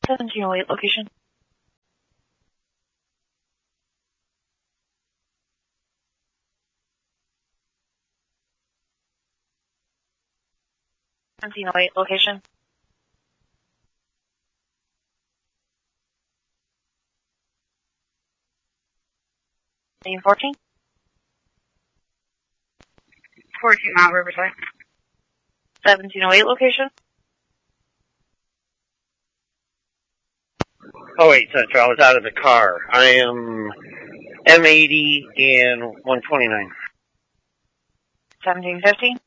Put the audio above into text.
1708 location. Location. 14. 14 Mile Riverside. 1708 location. Oh wait, Central, I was out of the car. I am M80 and 129. 1750.